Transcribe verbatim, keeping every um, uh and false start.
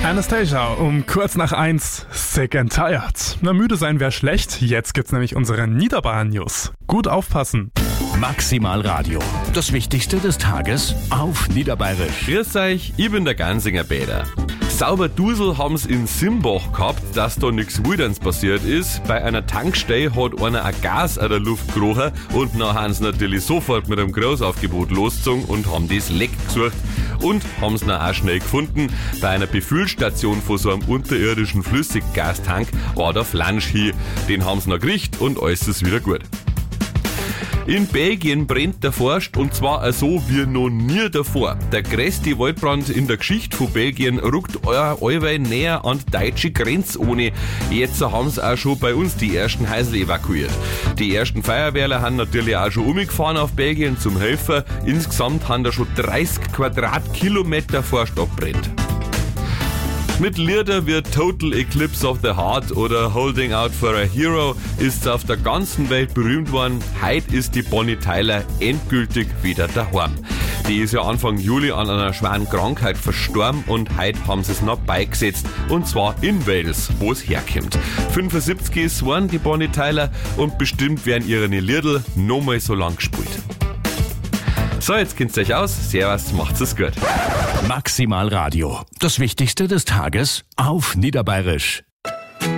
Anastasia um kurz nach eins, Sick and Tired. Na, müde sein wäre schlecht, jetzt gibt's nämlich unsere Niederbayern-News. Gut aufpassen. Maximal Radio. Das Wichtigste des Tages auf Niederbayerisch. Grüß euch, ich bin der Gansinger Bäder. Sauber Dusel haben's in Simbach gehabt, dass da nichts Wilderns passiert ist. Bei einer Tankstelle hat einer ein Gas an der Luft gerochen und dann haben sie natürlich sofort mit einem Großaufgebot losgezogen und haben das Leck gesucht und haben es dann auch schnell gefunden. Bei einer Befüllstation von so einem unterirdischen Flüssiggastank war der Flansch hier. Den haben sie noch gekriegt und alles ist wieder gut. In Belgien brennt der Forst und zwar so wie noch nie davor. Der größte Waldbrand in der Geschichte von Belgien rückt allweil näher an die deutsche Grenze ohne. Jetzt haben sie auch schon bei uns die ersten Häuser evakuiert. Die ersten Feuerwehrler haben natürlich auch schon umgefahren auf Belgien zum Helfen. Insgesamt haben da schon dreißig Quadratkilometer Forst abbrennt. Mit Lieder wie Total Eclipse of the Heart oder Holding Out for a Hero ist es auf der ganzen Welt berühmt worden. Heute ist die Bonnie Tyler endgültig wieder daheim. Die ist ja Anfang Juli an einer schweren Krankheit verstorben und heute haben sie es noch beigesetzt. Und zwar in Wales, wo es herkommt. fünfundsiebzig ist geworden, die Bonnie Tyler, und bestimmt werden ihre Lieder nochmal so lang gespielt. So, jetzt kennt's euch aus. Servus, macht's es gut. Maximal Radio. Das Wichtigste des Tages auf Niederbayerisch.